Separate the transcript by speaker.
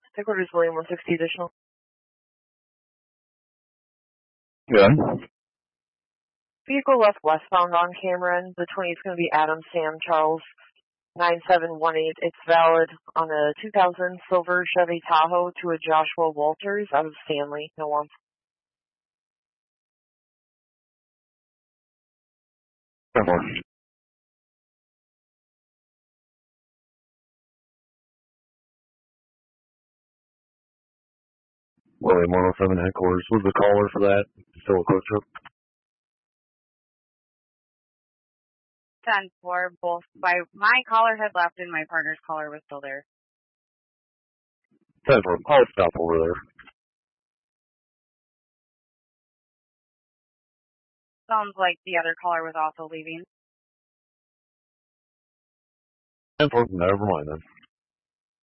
Speaker 1: Headquarters William 160 additional.
Speaker 2: Good.
Speaker 1: Vehicle left westbound on Cameron. The 20 is going to be Adam Sam Charles 9718. It's valid on a 2000 silver Chevy Tahoe to a Joshua Walters out of Stanley. No one.
Speaker 2: William 107 headquarters. Was the caller for that still a quick trip?
Speaker 3: 10-4, both. My caller had left and my partner's caller was still there.
Speaker 2: 10-4. I'll stop over there.
Speaker 3: Sounds like the other caller was also leaving.
Speaker 2: 10-4. Never mind then.